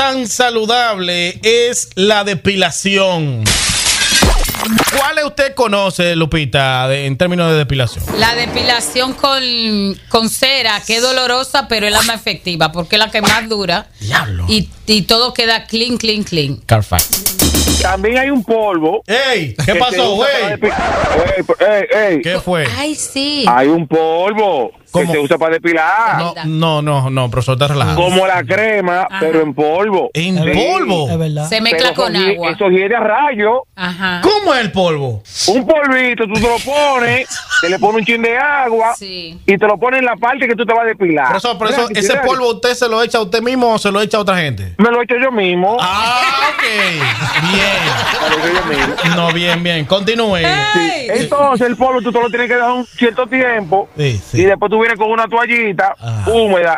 tan saludable es la depilación? ¿Cuáles usted conoce, Lupita, en términos de depilación? La depilación con cera, que es dolorosa, pero es la más efectiva, porque es la que más dura. Diablo. Y todo queda clean. Carfax. También hay un polvo. ¡Ey! ¿Qué pasó, güey? Ey. ¿Qué fue? Ay, sí. Hay un polvo ¿Cómo? que se usa para depilar. No, profesor, está relajado. Como la crema, Ajá. pero en polvo. ¿En Sí. polvo? Es verdad. Se mezcla Pero con agua. Eso hiere a rayo. Ajá. ¿Cómo es el polvo? Un polvito, tú te lo pones, te le pones un chin de agua Sí. y te lo pones en la parte que tú te vas a depilar. Por eso, Mira, ¿ese mira, polvo usted se lo echa a usted mismo o se lo echa a otra gente? me lo he hecho yo mismo. Ah, ok. Me lo he hecho yo mismo. Bien. No, bien. Continúe. ¡Ey! Entonces el polvo tú te lo tienes que dejar un cierto tiempo Sí. y después tú vienes con una toallita húmeda,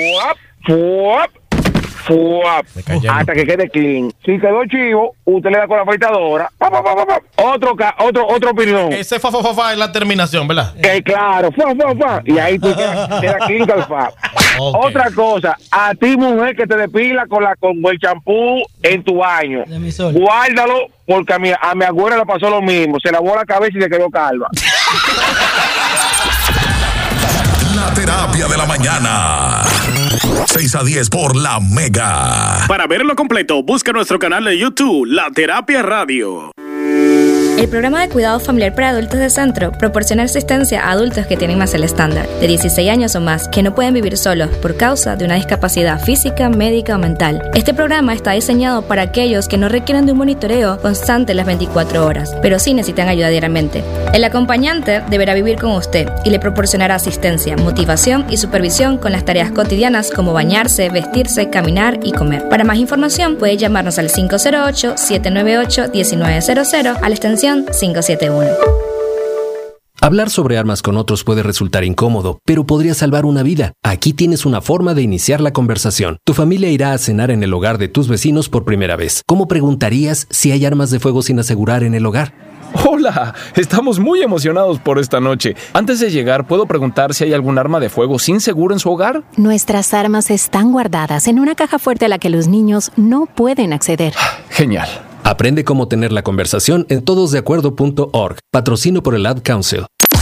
fuap, Me cayó. hasta que quede clean. Si quedó chivo, usted le da con la afeitadora. Pa. Otra opinión. Ese fa es la terminación, ¿verdad? Claro, fa. Y ahí tú queda clean con el fa. Ok. Otra cosa, a ti mujer que te depila con el champú en tu baño, De mi sol. guárdalo porque a mi abuela le pasó lo mismo, se lavó la cabeza y se quedó calva. La terapia de la mañana. 6 a 10 por La Mega. Para verlo completo, busca nuestro canal de YouTube, La Terapia Radio. El programa de cuidado familiar para adultos de Centro proporciona asistencia a adultos que tienen más el estándar, de 16 años o más, que no pueden vivir solos por causa de una discapacidad física, médica o mental. Este programa está diseñado para aquellos que no requieren de un monitoreo constante las 24 horas, pero sí necesitan ayuda diariamente. El acompañante deberá vivir con usted y le proporcionará asistencia, motivación y supervisión con las tareas cotidianas como bañarse, vestirse, caminar y comer. Para más información puede llamarnos al 508-798-1900 a la extensión 571. Hablar sobre armas con otros puede resultar incómodo, pero podría salvar una vida. Aquí tienes una forma de iniciar la conversación. Tu familia irá a cenar en el hogar de tus vecinos por primera vez. ¿Cómo preguntarías si hay armas de fuego sin asegurar en el hogar? Hola, estamos muy emocionados por esta noche. Antes de llegar, ¿puedo preguntar si hay algún arma de fuego sin seguro en su hogar? Nuestras armas están guardadas en una caja fuerte a la que los niños no pueden acceder. Genial. Aprende cómo tener la conversación en todosdeacuerdo.org. Patrocino por el Ad Council.